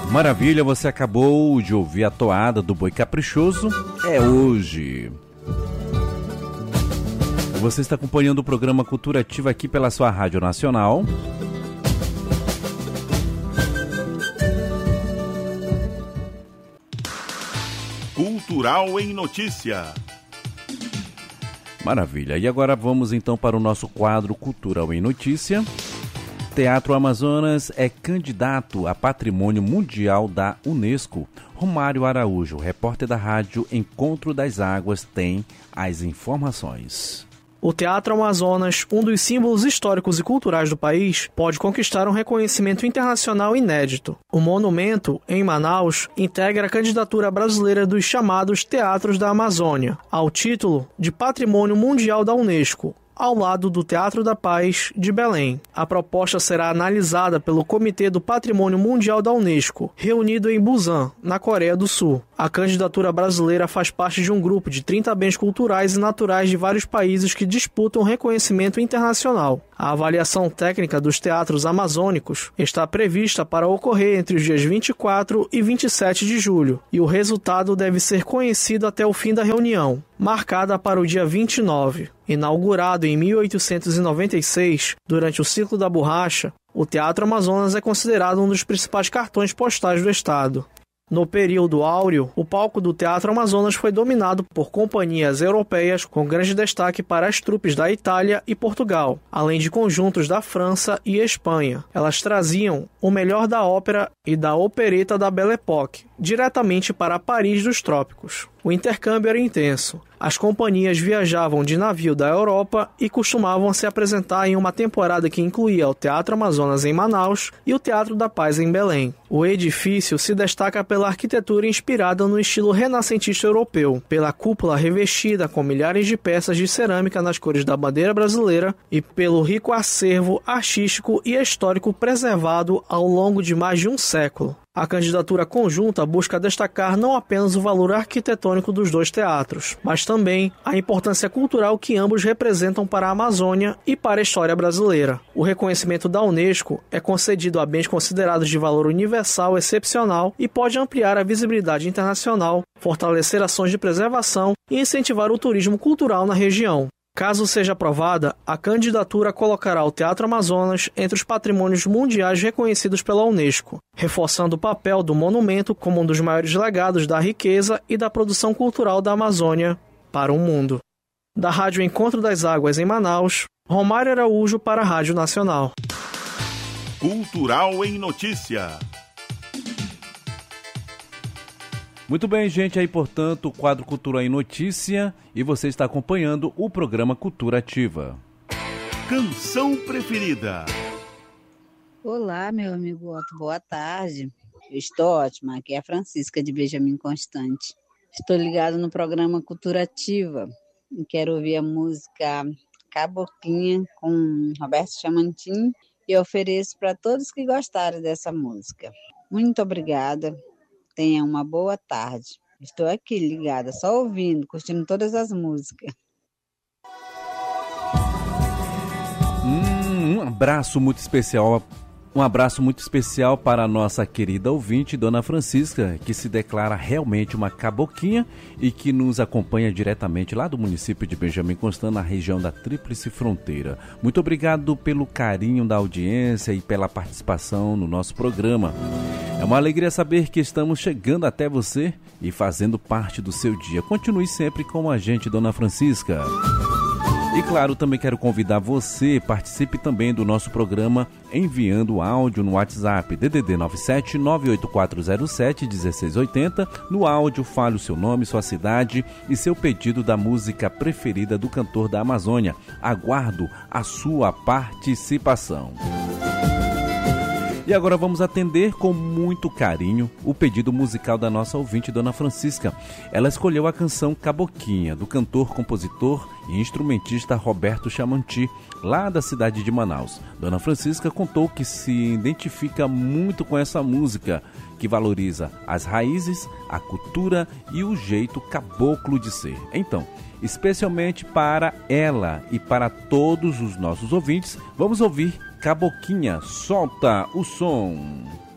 Maravilha, você acabou de ouvir a toada do Boi Caprichoso, É Hoje. Você está acompanhando o programa Cultura Ativa aqui pela sua Rádio Nacional. Cultural em Notícia. Maravilha, e agora vamos então para o nosso quadro Cultural em Notícia. Teatro Amazonas é candidato a Patrimônio Mundial da Unesco. Romário Araújo, repórter da rádio Encontro das Águas, tem as informações. O Teatro Amazonas, um dos símbolos históricos e culturais do país, pode conquistar um reconhecimento internacional inédito. O monumento, em Manaus, integra a candidatura brasileira dos chamados Teatros da Amazônia, ao título de Patrimônio Mundial da Unesco, ao lado do Teatro da Paz de Belém. A proposta será analisada pelo Comitê do Patrimônio Mundial da Unesco, reunido em Busan, na Coreia do Sul. A candidatura brasileira faz parte de um grupo de 30 bens culturais e naturais de vários países que disputam reconhecimento internacional. A avaliação técnica dos teatros amazônicos está prevista para ocorrer entre os dias 24 e 27 de julho, e o resultado deve ser conhecido até o fim da reunião, marcada para o dia 29. Inaugurado em 1896, durante o ciclo da borracha, o Teatro Amazonas é considerado um dos principais cartões postais do estado. No período áureo, o palco do Teatro Amazonas foi dominado por companhias europeias, com grande destaque para as trupes da Itália e Portugal, além de conjuntos da França e Espanha. Elas traziam o melhor da ópera e da opereta da Belle Époque, diretamente para Paris dos Trópicos. O intercâmbio era intenso. As companhias viajavam de navio da Europa e costumavam se apresentar em uma temporada que incluía o Teatro Amazonas em Manaus e o Teatro da Paz em Belém. O edifício se destaca pela arquitetura inspirada no estilo renascentista europeu, pela cúpula revestida com milhares de peças de cerâmica nas cores da bandeira brasileira e pelo rico acervo artístico e histórico preservado ao longo de mais de um século. A candidatura conjunta busca destacar não apenas o valor arquitetônico dos dois teatros, mas também a importância cultural que ambos representam para a Amazônia e para a história brasileira. O reconhecimento da Unesco é concedido a bens considerados de valor universal excepcional e pode ampliar a visibilidade internacional, fortalecer ações de preservação e incentivar o turismo cultural na região. Caso seja aprovada, a candidatura colocará o Teatro Amazonas entre os patrimônios mundiais reconhecidos pela Unesco, reforçando o papel do monumento como um dos maiores legados da riqueza e da produção cultural da Amazônia para o mundo. Da Rádio Encontro das Águas em Manaus, Romário Araújo para a Rádio Nacional. Cultural em Notícia. Muito bem, gente, aí portanto o quadro Cultura em Notícia e você está acompanhando o programa Cultura Ativa. Canção preferida. Olá, meu amigo Otto, boa tarde. Eu estou ótima, aqui é a Francisca de Benjamin Constante. Estou ligado no programa Cultura Ativa e quero ouvir a música Caboquinha com Roberto Chamantin e ofereço para todos que gostarem dessa música. Muito obrigada. Tenha uma boa tarde. Estou aqui ligada, só ouvindo, curtindo todas as músicas. Um abraço muito especial. Um abraço muito especial para a nossa querida ouvinte, Dona Francisca, que se declara realmente uma caboquinha e que nos acompanha diretamente lá do município de Benjamin Constant, na região da Tríplice Fronteira. Muito obrigado pelo carinho da audiência e pela participação no nosso programa. É uma alegria saber que estamos chegando até você e fazendo parte do seu dia. Continue sempre com a gente, Dona Francisca. E claro, também quero convidar você, participe também do nosso programa enviando áudio no WhatsApp DDD 97 98407 1680. No áudio, fale o seu nome, sua cidade e seu pedido da música preferida do cantor da Amazônia. Aguardo a sua participação. E agora vamos atender com muito carinho o pedido musical da nossa ouvinte, Dona Francisca. Ela escolheu a canção Caboquinha, do cantor, compositor e instrumentista Roberto Chamantin, lá da cidade de Manaus. Dona Francisca contou que se identifica muito com essa música, que valoriza as raízes, a cultura e o jeito caboclo de ser. Então, especialmente para ela e para todos os nossos ouvintes, vamos ouvir Caboquinha. Solta o som.